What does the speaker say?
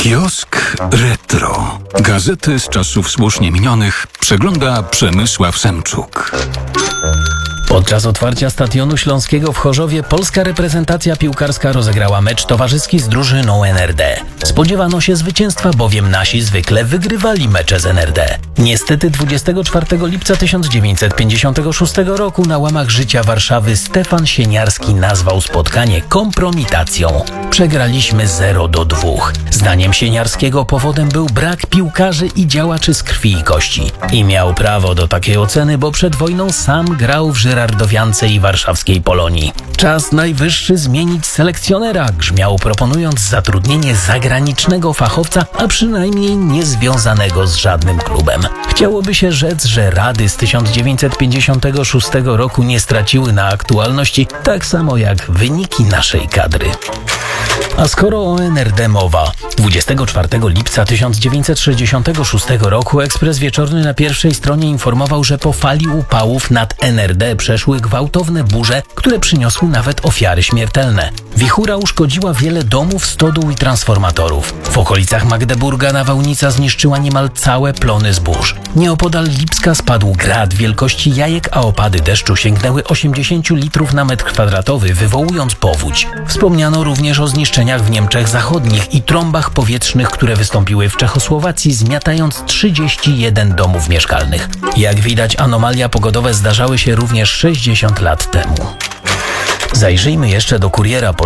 Kiosk Retro. Gazety z czasów słusznie minionych przegląda Przemysław Semczuk. Podczas otwarcia Stadionu Śląskiego w Chorzowie polska reprezentacja piłkarska rozegrała mecz towarzyski z drużyną NRD. Spodziewano się zwycięstwa, bowiem nasi zwykle wygrywali mecze z NRD. Niestety 24 lipca 1956 roku na łamach życia Warszawy Stefan Sieniarski nazwał spotkanie kompromitacją. Przegraliśmy 0-2. Zdaniem Sieniarskiego powodem był brak piłkarzy i działaczy z krwi i kości. I miał prawo do takiej oceny, bo przed wojną sam grał w Żyrardowiance i warszawskiej Polonii. Czas najwyższy zmienić selekcjonera, grzmiał, proponując zatrudnienie zagranicznego fachowca, a przynajmniej niezwiązanego z żadnym klubem. Chciałoby się rzec, że rady z 1956 roku nie straciły na aktualności, tak samo jak wyniki naszej kadry. A skoro o NRD mowa, 24 lipca 1966 roku Ekspres Wieczorny na pierwszej stronie informował, że po fali upałów nad NRD przeszły gwałtowne burze, które przyniosły nawet ofiary śmiertelne. Wichura uszkodziła wiele domów, stodół i transformatorów. W okolicach Magdeburga nawałnica zniszczyła niemal całe plony zbóż. Nieopodal Lipska spadł grad wielkości jajek, a opady deszczu sięgnęły 80 litrów na metr kwadratowy, wywołując powódź. Wspomniano również o zniszczeniach w Niemczech Zachodnich i trąbach powietrznych, które wystąpiły w Czechosłowacji, zmiatając 31 domów mieszkalnych. Jak widać, anomalia pogodowe zdarzały się również 60 lat temu. Zajrzyjmy jeszcze do Kuriera